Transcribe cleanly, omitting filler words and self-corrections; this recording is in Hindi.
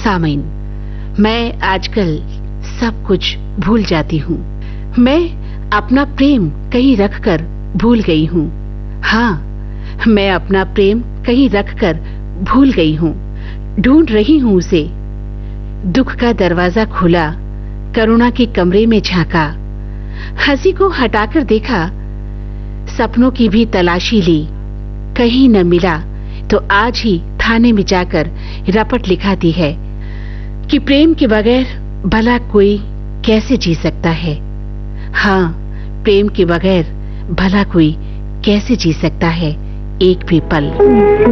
सामीन, मैं आजकल सब कुछ भूल जाती हूँ। मैं अपना प्रेम कहीं रखकर भूल गई हूँ। हाँ, मैं अपना प्रेम कहीं रखकर भूल गई हूँ। ढूंढ रही हूँ उसे। दुख का दरवाजा खुला, करुणा के कमरे में झांका, हंसी को हटाकर देखा, सपनों की भी तलाशी ली, कहीं न मिला तो आज ही थाने में जाकर रपट लिखा दी है कि प्रेम के बगैर भला कोई कैसे जी सकता है। हाँ, प्रेम के बगैर भला कोई कैसे जी सकता है एक भी पल।